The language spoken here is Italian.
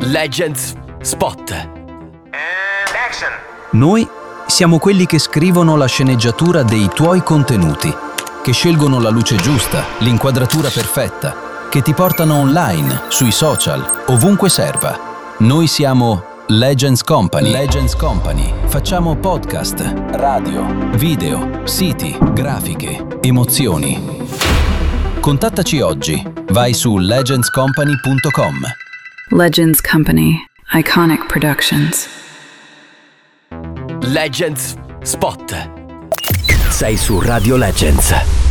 Legends Spot. Action. Noi siamo quelli che scrivono la sceneggiatura dei tuoi contenuti, che scelgono la luce giusta, l'inquadratura perfetta, che ti portano online, sui social, ovunque serva. Noi siamo Legends Company. Legends Company. Facciamo podcast, radio, video, siti, grafiche, emozioni. Contattaci oggi. Vai su legendscompany.com. Legends Company. Iconic Productions. Legends Spot. Sei su Radio Legends.